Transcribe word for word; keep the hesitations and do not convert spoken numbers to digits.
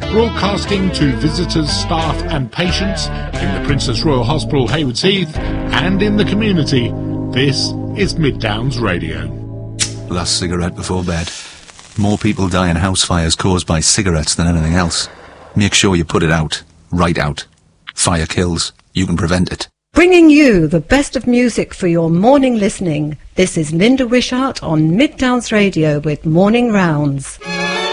broadcasting to visitors, staff and patients in the Princess Royal Hospital, Haywards Heath, and in the community. This is Mid Downs Radio. Last cigarette before bed. More people die in house fires caused by cigarettes than anything else. Make sure you put it out. Right out. Fire kills. You can prevent it. Bringing you the best of music for your morning listening. This is Linda Wishart on Mid Downs Radio with Morning Rounds.